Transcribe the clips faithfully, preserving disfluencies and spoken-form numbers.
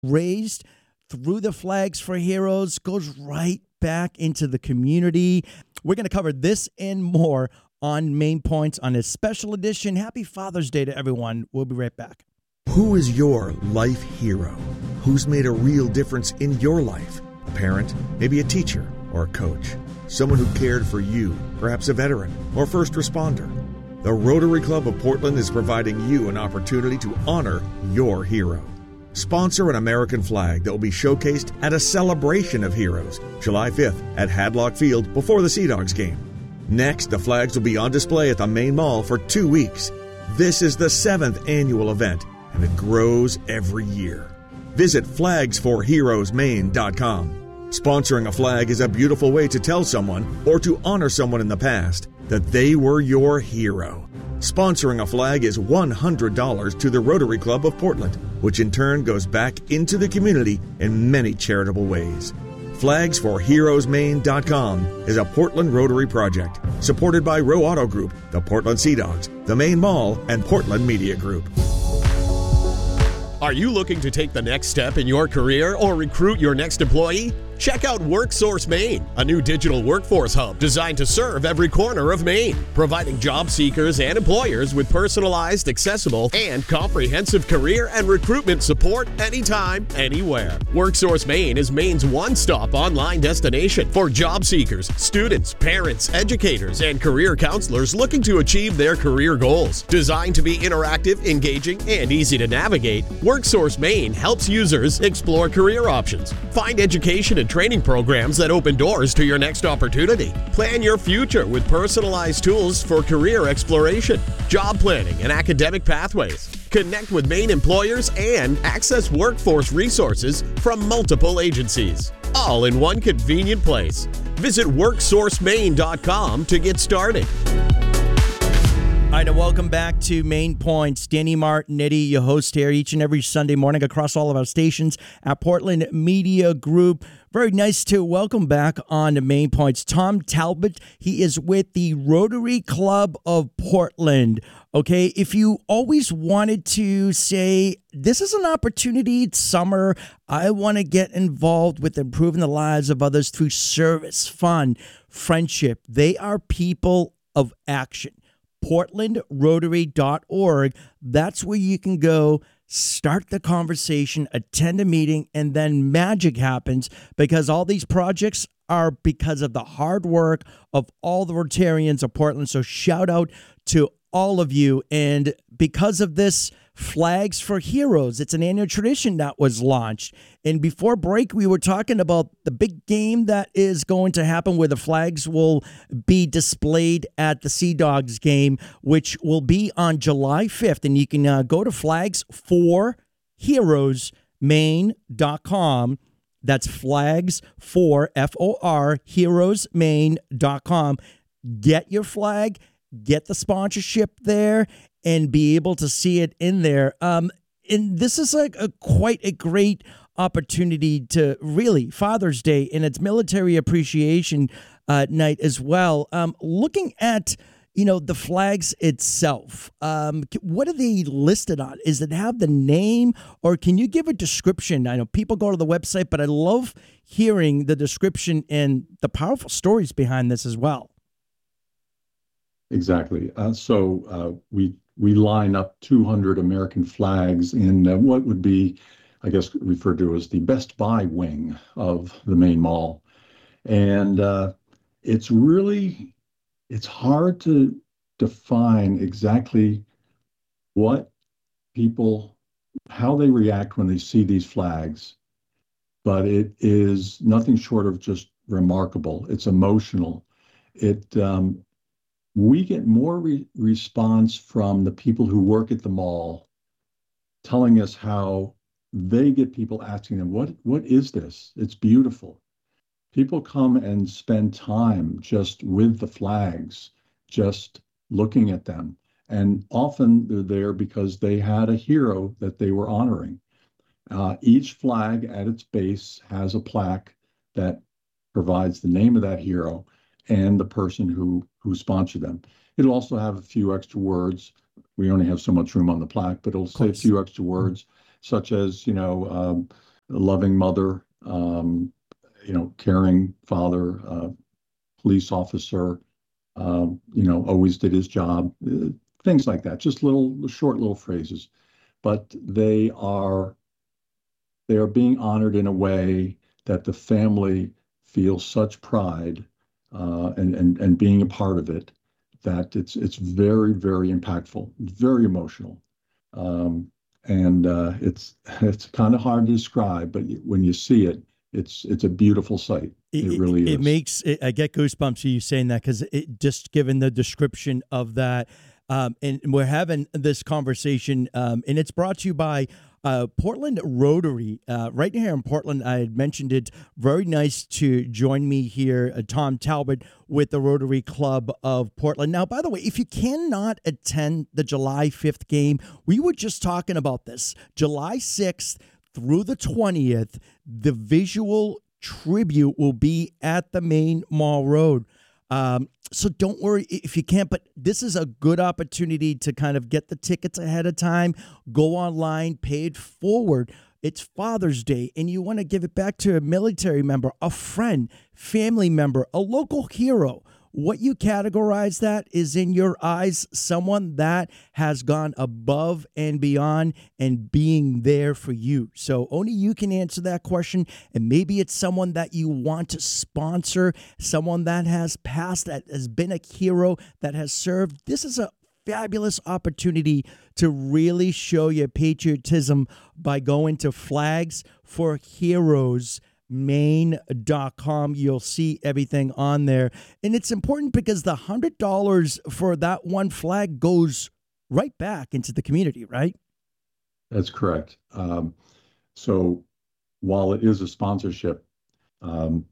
raised through the Flags for Heroes goes right back into the community. We're going to cover this and more on Main Points on this special edition. Happy Father's Day to everyone. We'll be right back. Who is your life hero? Who's made a real difference in your life? A parent, maybe a teacher or a coach. Someone who cared for you, perhaps a veteran or first responder. The Rotary Club of Portland is providing you an opportunity to honor your hero. Sponsor an American flag that will be showcased at a celebration of heroes, July fifth at Hadlock Field before the Sea Dogs game. Next, the flags will be on display at the Main Mall for two weeks. This is the seventh annual event, and it grows every year. Visit flags for heroes maine dot com. Sponsoring a flag is a beautiful way to tell someone, or to honor someone in the past, that they were your hero. Sponsoring a flag is one hundred dollars to the Rotary Club of Portland, which in turn goes back into the community in many charitable ways. flags for heroes maine dot com is a Portland Rotary project, supported by Row Auto Group, the Portland Sea Dogs, the Main Mall, and Portland Media Group. Are you looking to take the next step in your career or recruit your next employee? Check out WorkSource Maine, a new digital workforce hub designed to serve every corner of Maine, providing job seekers and employers with personalized, accessible, and comprehensive career and recruitment support anytime, anywhere. WorkSource Maine is Maine's one-stop online destination for job seekers, students, parents, educators, and career counselors looking to achieve their career goals. Designed to be interactive, engaging, and easy to navigate, WorkSource Maine helps users explore career options, find education and training programs that open doors to your next opportunity. Plan your future with personalized tools for career exploration, job planning, and academic pathways. Connect with Maine employers and access workforce resources from multiple agencies, all in one convenient place. Visit work source maine dot com to get started. All right, and welcome back to Main Points. Danny Martinetti, your host here each and every Sunday morning across all of our stations at Portland Media Group. Very nice to welcome back on the Main Points Tom Talbot. He is with the Rotary Club of Portland. Okay, if you always wanted to say, this is an opportunity, it's summer, I want to get involved with improving the lives of others through service, fun, friendship. They are people of action. portland rotary dot org. That's where you can go, start the conversation, attend a meeting, and then magic happens, because all these projects are because of the hard work of all the Rotarians of Portland. So shout out to all of you. And because of this, Flags for Heroes, it's an annual tradition that was launched. And before break, we were talking about the big game that is going to happen, where the flags will be displayed at the Sea Dogs game, which will be on July fifth. And you can uh, go to flags for heroes maine dot com. That's flags for F O R heroes maine dot com. Get your flag, get the sponsorship there, and be able to see it in there. Um, and this is like a quite a great opportunity to really Father's Day, and it's Military Appreciation uh, Night as well. Um, looking at, you know, the flags itself, um, what are they listed on? Is it have the name, or can you give a description? I know people go to the website, but I love hearing the description and the powerful stories behind this as well. Exactly. Uh, so uh, we we line up two hundred American flags in uh, what would be, I guess, referred to as the Best Buy wing of the Main Mall. And uh, it's really, it's hard to define exactly what people, how they react when they see these flags, but it is nothing short of just remarkable. It's emotional. It um, we get more re- response from the people who work at the mall telling us how they get people asking them, what what is this? It's beautiful. People come and spend time just with the flags, just looking at them. And often they're there because they had a hero that they were honoring. Uh, each flag at its base has a plaque that provides the name of that hero and the person who who sponsored them. It'll also have a few extra words. We only have so much room on the plaque, but it'll say a few extra words, such as, you know, um, a loving mother, um, you know, caring father, uh, police officer, um, you know, always did his job, uh, things like that, just little short little phrases. But they are they are being honored in a way that the family feels such pride uh, and, and and being a part of it that it's it's very, very impactful, very emotional. Um, and uh, it's it's kind of hard to describe, but when you see it, it's it's a beautiful sight. It, It it, really it is. makes it, I get goosebumps you saying that because it just given the description of that, um, and we're having this conversation, um, and it's brought to you by uh, Portland Rotary. Uh, right here in Portland, I had mentioned it. Very nice to join me here, uh, Tom Talbot with the Rotary Club of Portland. Now, by the way, if you cannot attend the July fifth game, we were just talking about this. July sixth through the twentieth, the visual tribute will be at the main Mall Road. Um, so don't worry if you can't, but this is a good opportunity to kind of get the tickets ahead of time, go online, pay it forward. It's Father's Day, and you want to give it back to a military member, a friend, family member, a local hero. What you categorize that is, in your eyes, someone that has gone above and beyond and being there for you. So only you can answer that question. And maybe it's someone that you want to sponsor, someone that has passed, that has been a hero, that has served. This is a fabulous opportunity to really show your patriotism by going to Flags for Heroes Maine dot com. You'll see everything on there. And it's important because the one hundred dollars for that one flag goes right back into the community, right? That's correct. Um, so while it is a sponsorship, um,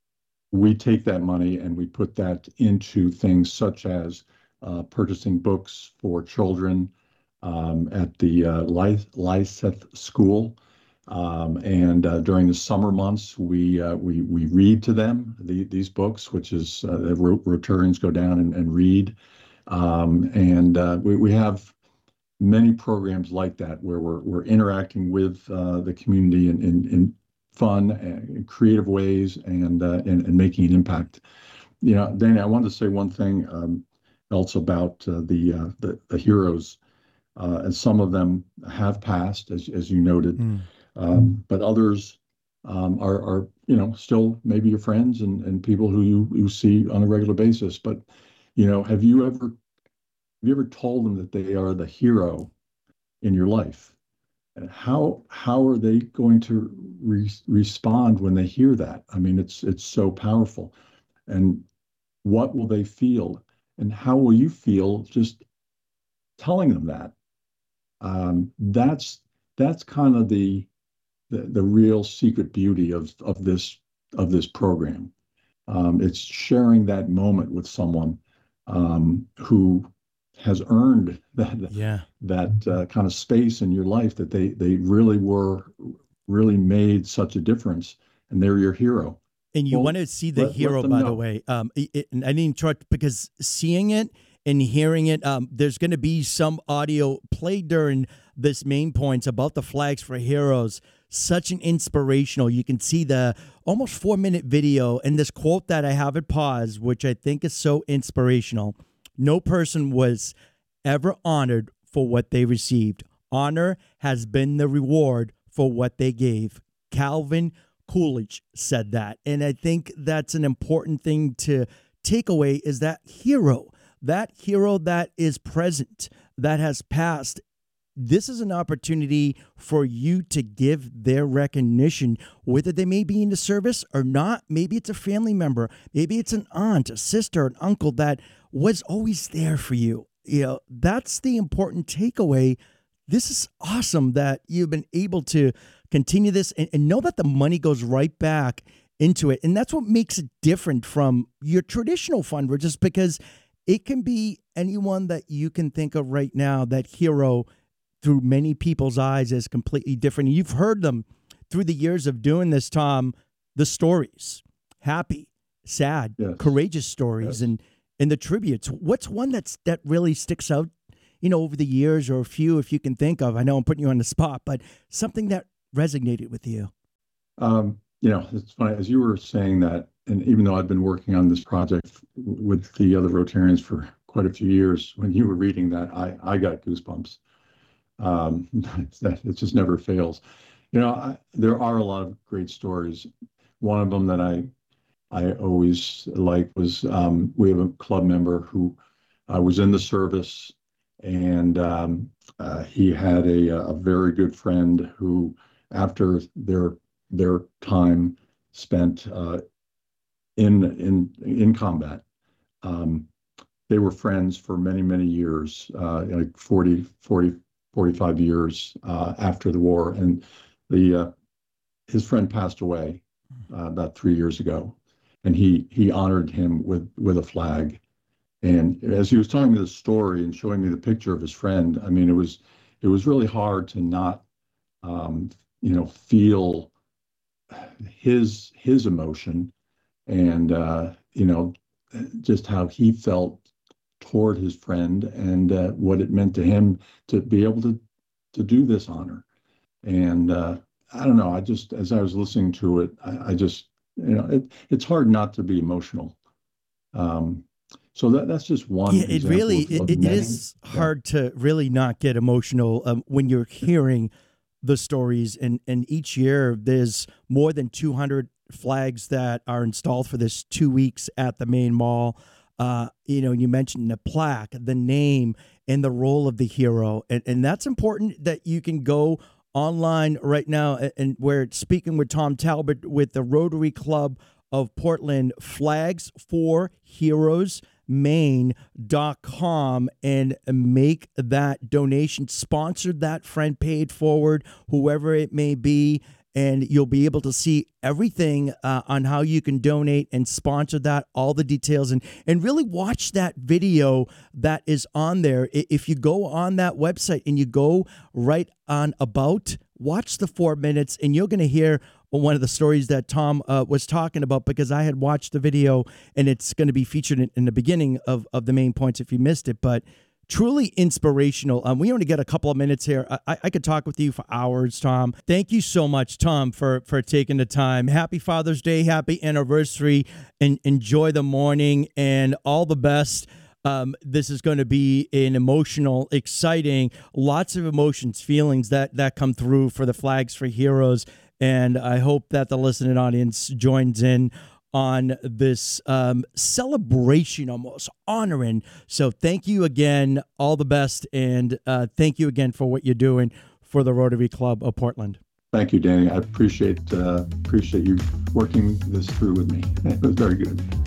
we take that money and we put that into things such as uh, purchasing books for children um, at the uh, Lyseth School. Um, and uh, during the summer months, we uh, we we read to them the, these books, which is uh, the Rotarians go down and, and read. Um, and uh, we, we have many programs like that where we're we're interacting with uh, the community in, in, in fun and creative ways and, uh, and and making an impact. You know, Danny, I wanted to say one thing um, else about uh, the, uh, the the heroes, uh, and some of them have passed, as as you noted. Mm. Um, but others um, are, are, you know, still maybe your friends and, and people who you, you see on a regular basis. But, you know, have you ever have you ever told them that they are the hero in your life? And how how are they going to re- respond when they hear that? I mean, it's it's so powerful. And what will they feel? And how will you feel just telling them that? Um, that's that's kind of the The, the real secret beauty of of this of this program. Um, it's sharing that moment with someone um, who has earned that yeah. that uh, kind of space in your life, that they they really were really made such a difference, and they're your hero. And you Well, want to see the let- let hero, them by know. the way. Um, it, it- and I didn't try because seeing it and hearing it, um, there's going to be some audio played during this main points about the Flags for Heroes. Such an inspirational. You can see the almost four minute video and this quote that I have it paused, which I think is so inspirational. No person was ever honored for what they received. Honor has been the reward for what they gave. Calvin Coolidge said that. And I think that's an important thing to take away, is that hero, that hero that is present, that has passed. This is an opportunity for you to give their recognition, whether they may be in the service or not. Maybe it's a family member. Maybe it's an aunt, a sister, an uncle that was always there for you. You know, that's the important takeaway. This is awesome that you've been able to continue this and, and know that the money goes right back into it. And that's what makes it different from your traditional fundraisers, because it can be anyone that you can think of right now. That hero through many people's eyes is completely different. You've heard them through the years of doing this, Tom, the stories, happy, sad, Yes. courageous stories, Yes. and, and the tributes. What's one that's that really sticks out, you know, over the years, or a few if you can think of? I know I'm putting you on the spot, but something that resonated with you. Um, you know, it's funny, as you were saying that, and even though I've been working on this project with the other Rotarians for quite a few years, when you were reading that, I, I got goosebumps. Um, that it just never fails. You know, I, there are a lot of great stories. One of them that I I always like was um, we have a club member who uh, was in the service, and um, uh, he had a, a very good friend who, after their their time spent uh, in in in combat, um, they were friends for many many years, uh, like forty, forty, forty-five years uh, after the war, and the uh, his friend passed away uh, about three years ago, and he he honored him with with a flag. And as he was telling me the story and showing me the picture of his friend, I mean, it was it was really hard to not, um, you know, feel his his emotion, and uh, you know, just how he felt toward his friend, and uh, what it meant to him to be able to to do this honor. And uh, I don't know. I just, as I was listening to it, I, I just, you know, it, it's hard not to be emotional. Um, so that that's just one. Yeah, it really of, of it, it many. is hard yeah. to really not get emotional um, when you're hearing the stories. And and each year there's more than two hundred flags that are installed for this two weeks at the Main Mall. Uh, you know, you mentioned the plaque, the name, and the role of the hero, and and that's important that you can go online right now, and we're speaking with Tom Talbot with the Rotary Club of Portland, flags for heroes maine dot com, and make that donation. Sponsor that friend, paid forward, whoever it may be, and you'll be able to see everything uh, on how you can donate and sponsor that, all the details, and, and really watch that video that is on there. If you go on that website and you go right on about, watch the four minutes, and you're going to hear one of the stories that Tom uh, was talking about, because I had watched the video, and it's going to be featured in, in the beginning of, of the Main Points if you missed it. But truly inspirational. Um, we only get a couple of minutes here. I, I could talk with you for hours, Tom. Thank you so much, Tom, for, for taking the time. Happy Father's Day. Happy anniversary. And enjoy the morning, and all the best. Um, this is going to be an emotional, exciting, lots of emotions, feelings that, that come through for the Flags for Heroes. And I hope that the listening audience joins in on this um, celebration, almost honoring. So thank you again, all the best, and uh, thank you again for what you're doing for the Rotary Club of Portland. Thank you, Danny. I appreciate uh, appreciate you working this through with me. It was very good.